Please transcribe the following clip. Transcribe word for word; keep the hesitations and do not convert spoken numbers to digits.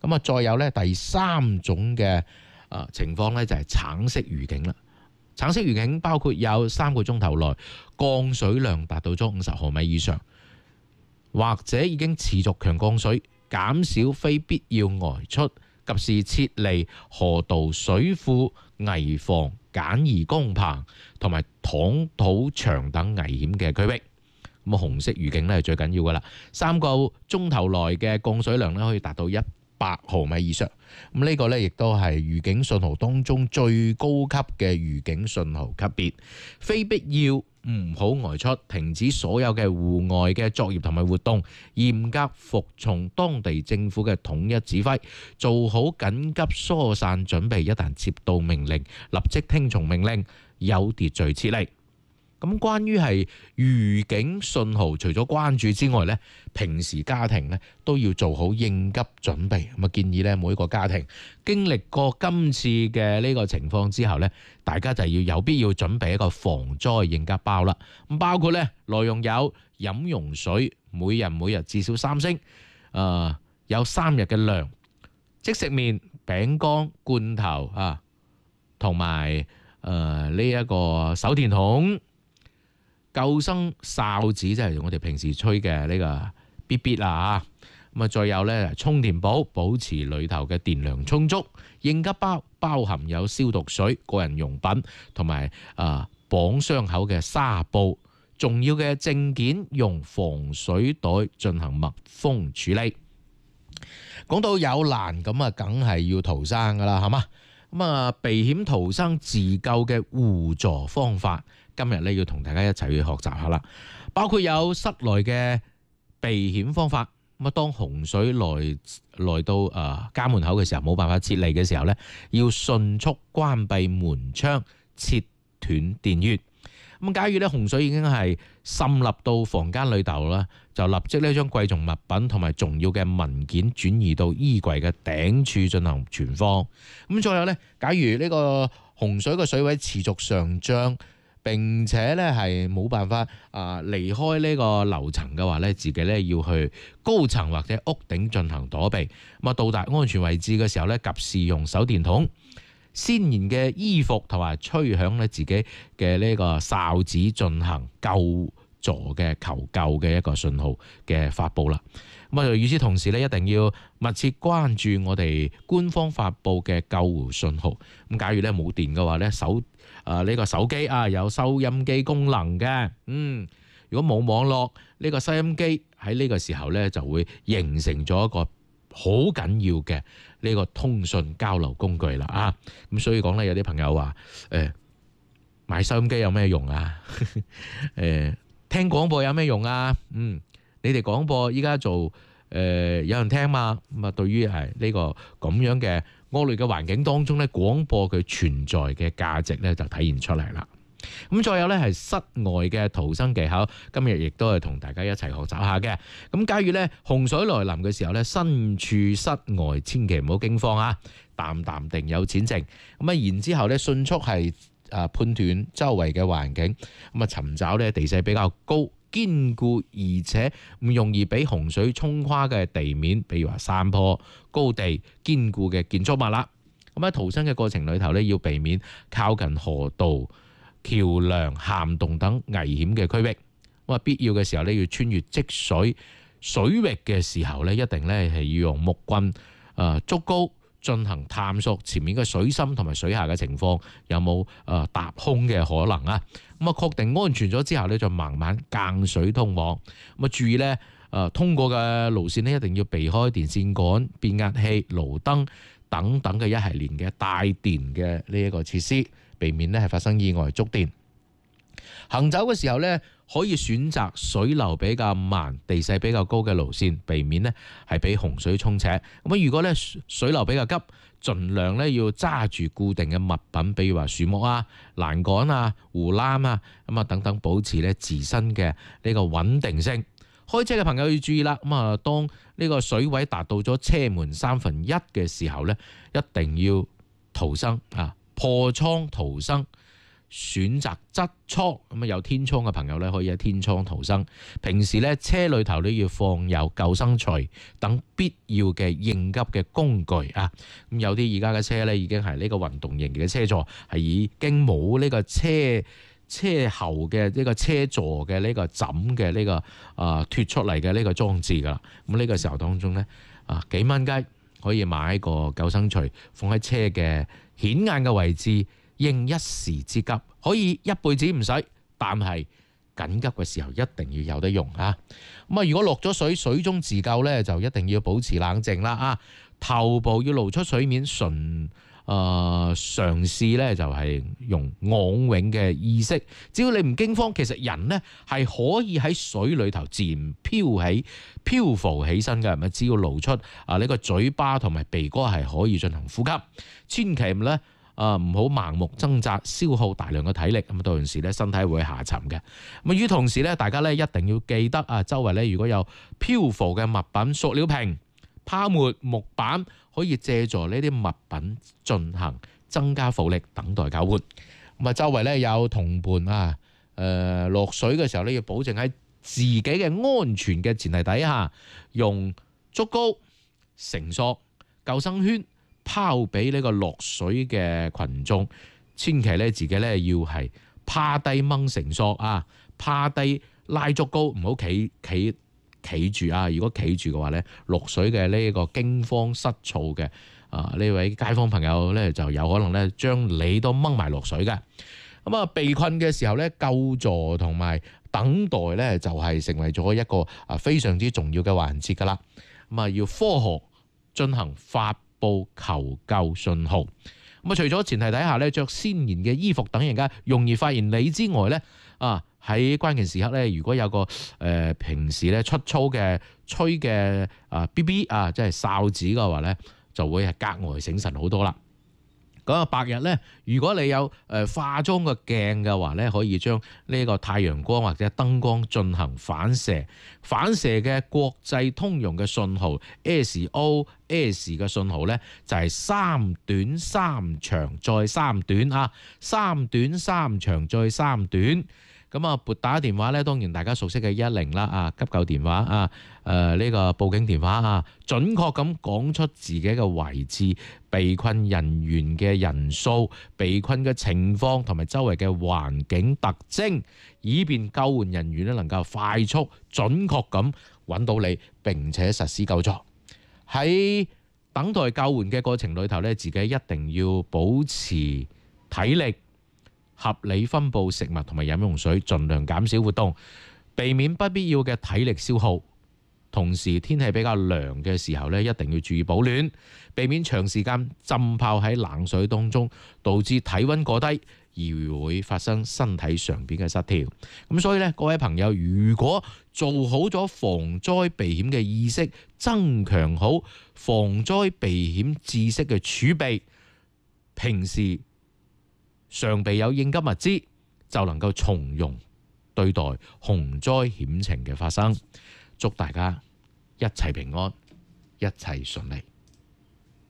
咁啊，再有咧第三種嘅啊情況咧就係橙色預警啦。橙色預警包括有三個鐘頭內降水量達到咗五十毫米以上，或者已經持續強降水，減少非必要外出，及時撤離河道、水庫、危房、簡易工棚同埋躺土牆等危險嘅區域。咁啊，紅色預警咧係最緊要噶啦，三個鐘頭內嘅降水量咧可以達到一百毫米以上。咁呢個咧亦都係預警信號當中最高級嘅預警信號級別。非必要唔好外出，停止所有嘅戶外嘅作業同埋活動，嚴格服從當地政府嘅統一指揮，做好緊急疏散準備。一旦接到命令，立即聽從命令，有秩序撤離。咁關於係預警信號，除咗關注之外咧，平時家庭咧都要做好應急準備。咁啊，建議咧每一個家庭經歷過今次嘅呢個情況之後咧，大家就要有必要準備一個防災應急包啦。咁包括咧內容有飲用水，每人每日至少三升，誒、呃、有三日嘅糧，即食麵、餅乾、罐頭啊，同埋誒呢一個手電筒。救生哨子即係我哋平時吹嘅呢個嗶嗶啦嚇，咁啊再有咧充電寶，保持裏頭嘅電量充足。應急包包含有消毒水、個人用品同埋啊綁傷口嘅紗布。重要嘅證件用防水袋進行密封處理。講到有難咁啊，梗係要逃生噶啦，係嘛？咁啊，避險逃生自救嘅互助方法，今日咧要同大家一齊去學習下啦。包括有室內嘅避險方法。咁啊，當洪水來來到誒家門口嘅時候，冇辦法撤離嘅時候咧，要迅速關閉門窗，切斷電源。咁假如咧洪水已經係滲入到房間裏頭啦，就立即咧將貴重物品同埋重要嘅文件轉移到衣櫃嘅頂處進行存放。咁再有咧，假如呢個洪水嘅水位持續上漲，並且咧係冇辦法啊離開呢個樓層嘅話咧，自己咧要去高層或者屋頂進行躲避。咁啊，到達安全位置嘅時候咧，及時用手電筒、鮮豔嘅衣服同埋吹響咧自己嘅呢個哨子進行救助嘅求救嘅一個信號嘅發佈啦。咁啊，與此同時咧，一定要密切關注我哋官方發佈嘅救護信號。咁假如咧冇電嘅話咧，手啊呢個手機啊有收音機功能嘅，嗯，如果冇網絡呢個收音機喺呢個時候咧就會形成咗一個好緊要嘅呢個通訊交流工具啦啊！咁所以講咧，有啲朋友話誒買收音機有咩用啊？誒聽廣播有咩用啊？嗯，你哋廣播依家做誒有人聽嘛？咁啊，對於係呢個咁樣嘅惡劣嘅環境當中咧，廣播佢存在嘅價值咧就體現出嚟啦。咁再有咧係室外嘅逃生技巧，今日亦都係同大家一齊學習下嘅。咁假如咧洪水來臨嘅時候咧，身處室外千祈唔好驚慌啊，淡淡定有錢剩。咁啊，然之後咧迅速係啊判斷周圍嘅環境，咁啊尋找咧地勢比較高、堅固而且唔容易俾洪水沖垮嘅地面，比如話山坡、高地、堅固嘅建築物啦。咁喺逃生嘅過程裏頭咧，要避免靠近河道、橋梁、涵洞等危險嘅區域。咁啊，必要嘅時候咧，要穿越積水水域嘅時候咧，一定咧係要用木棍誒築高進行探索前面嘅水深同埋水下嘅情況有冇誒踏空嘅可能啊。咁啊，確定安全咗之後咧，就慢慢間水通往。咁啊，注意咧誒通過嘅路線咧，一定要避開電線桿、變壓器、路燈等等嘅一系列嘅帶電嘅呢一個設施，避免咧係發生意外觸電。行走嘅時候咧，可以選擇水流比較慢、地勢比較高嘅路線，避免咧係俾洪水沖扯。咁啊，如果咧水流比較急，盡量咧要揸住固定嘅物品，比如話樹木啊、欄杆啊、護欄啊，咁啊等等，保持咧自身嘅呢個穩定性。開車嘅朋友要注意啦，咁啊，當呢個水位達到咗車門三分一嘅時候咧，一定要逃生啊，破窗逃生。 選擇側艙，咁啊有天窗嘅朋友咧可以喺天窗逃生。平時咧車裏頭都要放有救生錘等必要嘅應急嘅工具啊。咁有啲而家嘅車咧已經係呢個運動型嘅車座，係已經冇呢個車車後嘅呢個車座嘅呢個枕嘅呢個啊脫出嚟嘅呢個裝置㗎啦。咁呢個時候當中咧啊幾蚊雞可以買個救生錘放喺車嘅顯眼嘅位置。應一時之急，可以一輩子唔使，但係緊急嘅時候一定要有得用啊！咁啊，如果落咗水，水中自救呢，就一定要保持冷靜啦啊！頭部要露出水面，純誒嘗試呢就係用昂泳嘅意識。只要你唔驚慌，其實人呢係可以喺水裏頭自然飄起、漂浮起身嘅。咪只要露出啊呢個嘴巴同埋鼻哥係可以進行呼吸，千祈唔咧。啊，唔好盲目掙扎，消耗大量嘅體力，咁到陣時咧身體會下沉嘅。咁與同時咧，大家咧一定要記得啊，周圍咧如果有漂浮嘅物品、塑料瓶、泡沫、木板，可以借助呢啲物品進行增加浮力，等待救援。咁啊，周圍咧有同伴啊，誒落水嘅時候咧要保證喺自己嘅安全嘅前提底下，用竹篙、繩索、救生圈。拋俾呢個落水嘅群眾，千祈咧自己咧要係趴低掹繩索啊，趴低拉竹篙，唔好企企企住啊！如果企住嘅話咧，落水嘅呢個驚慌失措嘅啊呢位街坊朋友咧就有可能咧將你都掹埋落水嘅。咁啊，被困嘅時候咧，救助同埋等待咧就係成為咗一個啊非常之重要嘅環節噶啦。咁啊，要科學進行發報求救信號。咁啊，除咗前提底下咧着鮮豔嘅衣服等人家容易發現你之外咧，啊喺關鍵時刻咧，如果有個誒、呃、平時咧出操嘅吹嘅啊 B B 啊，即係哨子嘅話咧，就會係格外醒神好多啦。咁啊，白日咧，如果你有誒化妝嘅鏡嘅話咧，可以將呢個太陽光或者燈光進行反射。反射嘅國際通用嘅信號 S O S 嘅信號咧，就係三短三長再三短啊，三短三長再三短。咁啊，撥打電話咧，當然大家熟悉嘅一零啦啊，急救電話啊，誒呢個報警電話啊，準確咁講出自己嘅位置、被困人員嘅人數、被困嘅情況同埋周圍嘅環境特徵，以便救援人員咧能夠快速準確咁揾到你並且實施救助。喺等待救援嘅過程裏頭咧，自己一定要保持體力。合理分佈食物同埋飲用水，盡量減少活動，避免不必要嘅體力消耗。同時天氣比較涼嘅時候咧，一定要注意保暖，避免長時間浸泡喺冷水當中，導致體温過低而會發生身體上邊嘅失調。咁所以咧，各位朋友，如果做好咗防災避險嘅意識，增強好防災避險知識嘅儲備，平時常備有應急物資，就能夠從容對待洪災險情嘅發生。祝大家一切平安，一切順利。